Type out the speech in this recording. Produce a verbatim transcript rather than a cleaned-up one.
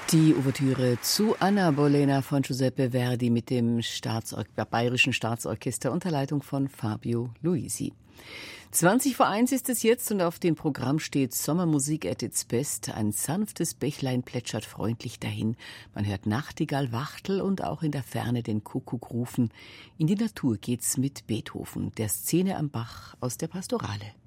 Die Ouvertüre zu Anna Bolena von Giuseppe Verdi mit dem Staatsorch- Bayerischen Staatsorchester unter Leitung von Fabio Luisi. zwanzig vor eins ist es jetzt und auf dem Programm steht Sommermusik at its best. Ein sanftes Bächlein plätschert freundlich dahin. Man hört Nachtigall, Wachtel und auch in der Ferne den Kuckuck rufen. In die Natur geht's mit Beethoven, der Szene am Bach aus der Pastorale.